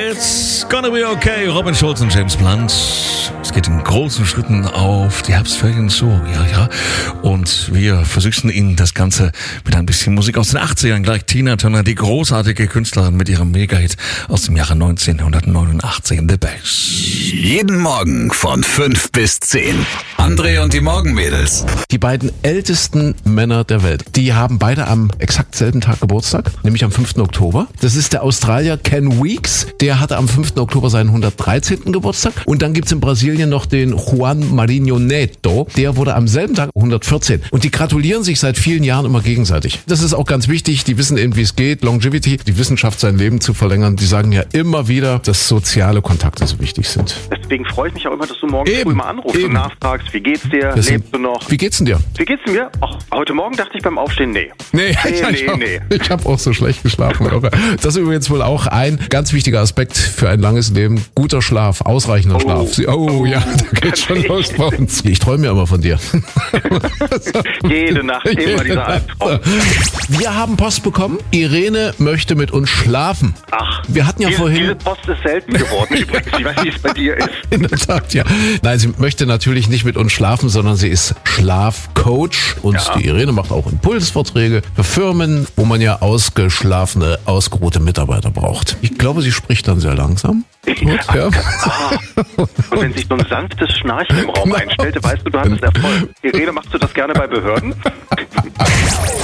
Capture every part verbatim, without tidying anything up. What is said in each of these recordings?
It's gonna be okay. Robin Schulz und James Blunt. Es geht in großen Schritten auf die Herbstferien zu. Ja, ja. Und wir versüßen Ihnen das Ganze mit ein bisschen Musik aus den achtzigern. Gleich Tina Turner, die großartige Künstlerin mit ihrem Mega-Hit aus dem Jahre neunzehnhundertneunundachtzig. The Bass. Jeden Morgen von fünf bis zehn. André und die Morgenmädels. Die beiden ältesten Männer der Welt, die haben beide am exakt selben Tag Geburtstag, nämlich am fünften Oktober. Das ist der Australier Ken Weeks, der hatte am fünften Oktober seinen hundertdreizehnten Geburtstag. Und dann gibt's in Brasilien noch den Juan Marinho Neto, der wurde am selben Tag hundertvierzehn. Und die gratulieren sich seit vielen Jahren immer gegenseitig. Das ist auch ganz wichtig, die wissen eben, wie es geht, Longevity, die Wissenschaft, sein Leben zu verlängern. Die sagen ja immer wieder, dass soziale Kontakte so wichtig sind. Deswegen freue ich mich auch immer, dass du morgen Eben, früh mal anrufst eben. und nachfragst, wie geht's dir, Das lebst sind- du noch? Wie geht's denn dir? Wie geht's denn mir? Ach, heute Morgen dachte ich beim Aufstehen, nee. Nee, Nee, ich nee, hab, nee. ich habe auch so schlecht geschlafen. Das ist übrigens wohl auch ein ganz wichtiger Aspekt für ein langes Leben. Guter Schlaf, ausreichender Oh. Schlaf. Sie- Oh, ja, da geht's schon los bei uns. Ich träume ja immer von dir. Jede Nacht immer dieser Albtraum. Wir haben Post bekommen. Irene möchte mit uns schlafen. Ach, Wir hatten ja diese, vorhin... diese Post ist selten geworden übrigens. Ich weiß nicht, wie es bei dir ist. In der Tat, ja. Nein, sie möchte natürlich nicht mit uns schlafen, sondern sie ist Schlafcoach. Und Ja. die Irene macht auch Impulsverträge für Firmen, wo man ja ausgeschlafene, ausgeruhte Mitarbeiter braucht. Ich glaube, sie spricht dann sehr langsam. Gut, ja. Ah. Und wenn sich so ein sanftes Schnarchen im Raum einstellte, weißt du, du hattest Erfolg. Irene, machst du das gerne bei Behörden?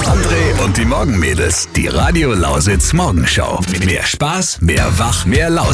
André und die Morgenmädels. Die Radio Lausitz Morgenschau. Mehr Spaß, mehr Wach, mehr Lausitz.